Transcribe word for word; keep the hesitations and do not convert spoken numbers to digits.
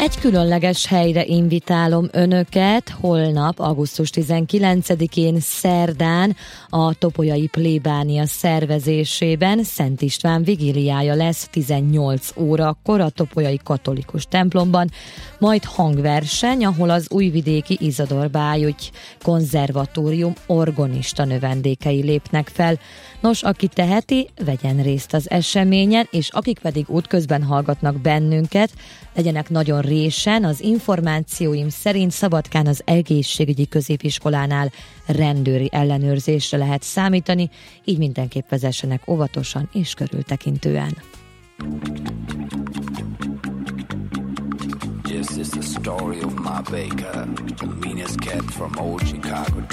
Egy különleges helyre invitálom önöket, holnap, augusztus tizenkilencedikén szerdán a Topolyai plébánia szervezésében Szent István vigíliája lesz tizennyolc órakor a Topolyai katolikus templomban, majd hangverseny, ahol az újvidéki Izador Bájügy konzervatórium orgonista növendékei lépnek fel. Nos, aki teheti, vegyen részt az eseményen, és akik pedig útközben hallgatnak bennünket, legyenek nagyon résen. Az információim szerint Szabadkán az egészségügyi középiskolánál rendőri ellenőrzésre lehet számítani, így mindenképp vezessenek óvatosan és körültekintően. This is the story of my baker, the meanest cat from old Chicago